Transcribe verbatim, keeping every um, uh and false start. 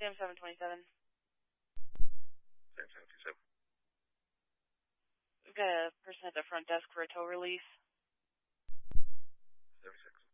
Sam seven twenty-seven. Sam seven two seven. We've got a person at the front desk for a tow release. seventy-six.